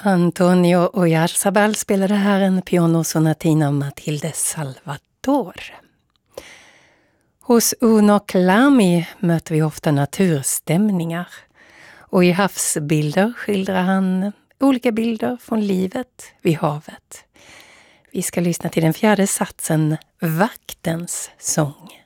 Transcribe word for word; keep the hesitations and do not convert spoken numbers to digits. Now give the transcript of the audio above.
Antonio Oyarzabal spelade här en pianosonatina av Matilde Salvador. Hos Uno Clami möter vi ofta naturstämningar. Och i havsbilder skildrar han olika bilder från livet vid havet. Vi ska lyssna till den fjärde satsen, Vaktens sång.